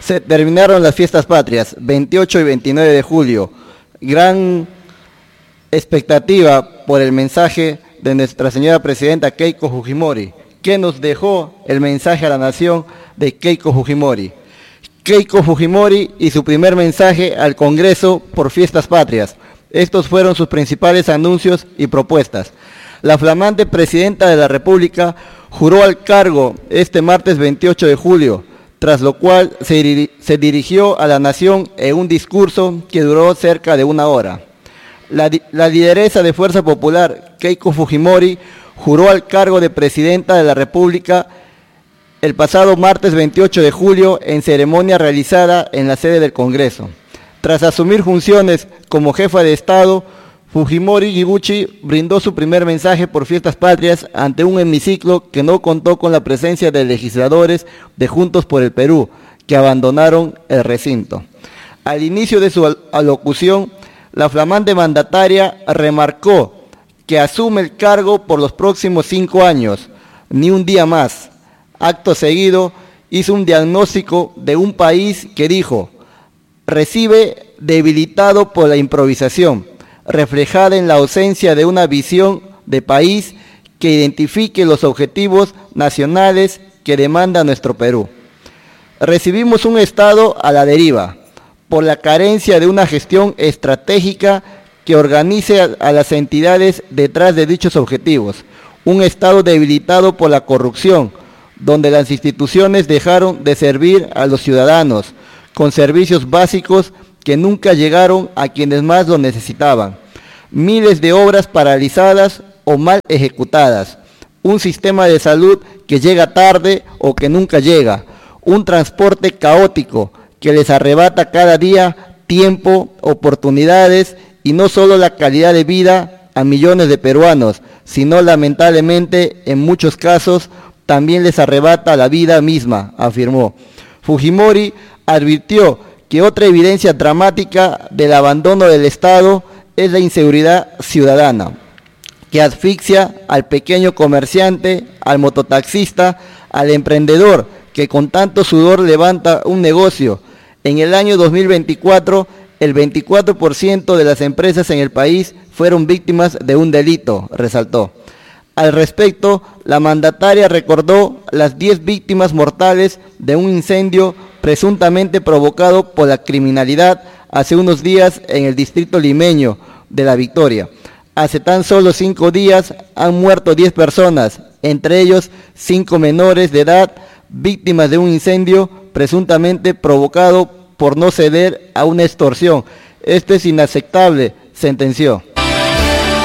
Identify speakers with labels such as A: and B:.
A: Se terminaron las fiestas patrias, 28 y 29 de julio. Gran expectativa por el mensaje de nuestra señora presidenta Keiko Fujimori. ¿Qué nos dejó el mensaje a la nación de Keiko Fujimori? Keiko Fujimori y su primer mensaje al Congreso por fiestas patrias. Estos fueron sus principales anuncios y propuestas. La flamante presidenta de la República juró al cargo este martes 28 de julio, tras lo cual se dirigió a la nación en un discurso que duró cerca de una hora. La lideresa de Fuerza Popular, Keiko Fujimori, juró al cargo de presidenta de la República el pasado martes 28 de julio en ceremonia realizada en la sede del Congreso. Tras asumir funciones como jefa de Estado, Fujimori Higuchi brindó su primer mensaje por fiestas patrias ante un hemiciclo que no contó con la presencia de legisladores de Juntos por el Perú, que abandonaron el recinto. Al inicio de su alocución, la flamante mandataria remarcó que asume el cargo por los próximos 5 años, ni un día más. Acto seguido, hizo un diagnóstico de un país que dijo, recibe debilitado por la improvisación, reflejada en la ausencia de una visión de país que identifique los objetivos nacionales que demanda nuestro Perú. Recibimos un Estado a la deriva, por la carencia de una gestión estratégica que organice a las entidades detrás de dichos objetivos. Un Estado debilitado por la corrupción, donde las instituciones dejaron de servir a los ciudadanos, con servicios básicos que nunca llegaron a quienes más lo necesitaban. Miles de obras paralizadas o mal ejecutadas. Un sistema de salud que llega tarde o que nunca llega. Un transporte caótico que les arrebata cada día tiempo, oportunidades y no solo la calidad de vida a millones de peruanos, sino lamentablemente en muchos casos también les arrebata la vida misma, afirmó. Fujimori advirtió que otra evidencia dramática del abandono del Estado es la inseguridad ciudadana, que asfixia al pequeño comerciante, al mototaxista, al emprendedor que con tanto sudor levanta un negocio. En el año 2024, el 24% de las empresas en el país fueron víctimas de un delito, resaltó. Al respecto, la mandataria recordó las 10 víctimas mortales de un incendio presuntamente provocado por la criminalidad hace unos días en el distrito limeño de La Victoria. Hace tan solo 5 días han muerto 10 personas, entre ellos 5 menores de edad, víctimas de un incendio presuntamente provocado por no ceder a una extorsión. Esto es inaceptable, sentenció.